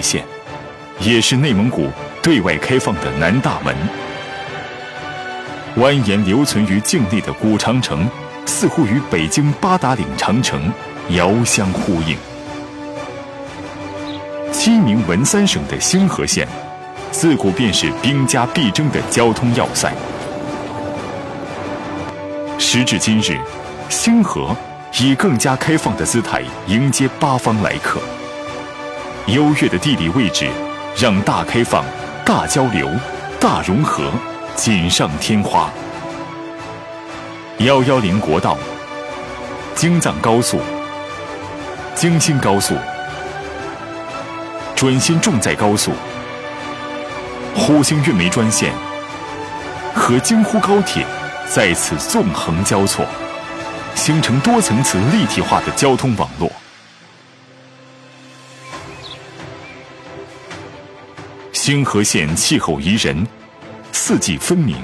线，也是内蒙古对外开放的南大门。蜿蜒留存于境内的古长城，似乎与北京八达岭长城遥相呼应。鸡鸣文三省的兴和县，自古便是兵家必争的交通要塞。时至今日，兴和以更加开放的姿态迎接八方来客。优越的地理位置，让大开放、大交流、大融合锦上添花。110国道、京藏高速、京新高速、准新重载高速、呼兴运煤专线和京沪高铁在此纵横交错，形成多层次立体化的交通网络。兴和县气候宜人，四季分明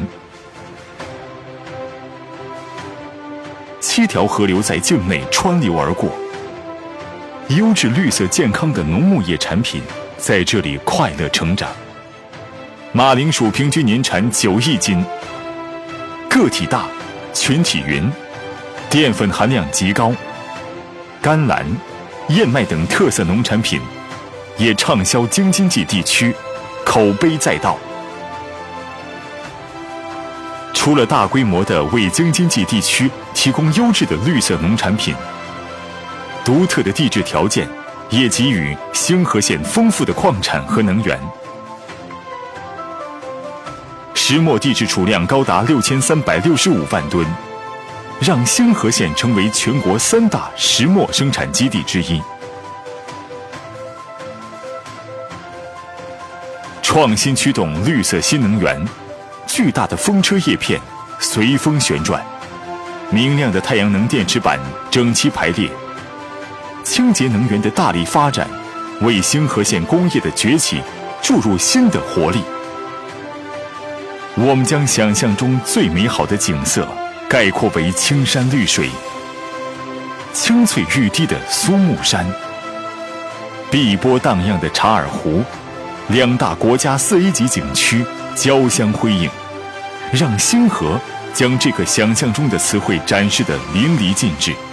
，7条河流在境内穿流而过，优质绿色健康的农牧业产品在这里快乐成长。马铃薯平均年产9亿斤，个体大，群体匀，淀粉含量极高，甘蓝、燕麦等特色农产品也畅销京津冀地区，口碑载道。除了大规模的为京津冀地区提供优质的绿色农产品，独特的地质条件也给予兴和县丰富的矿产和能源。石墨地质储量高达6365万吨，让兴和县成为全国3大石墨生产基地之一。创新驱动绿色新能源，巨大的风车叶片随风旋转，明亮的太阳能电池板整齐排列，清洁能源的大力发展，为兴和县工业的崛起注入新的活力。我们将想象中最美好的景色概括为青山绿水、青翠欲滴的苏木山、碧波荡漾的察尔湖，2大国家4A级景区交相辉映，让兴和将这个想象中的词汇展示得淋漓尽致。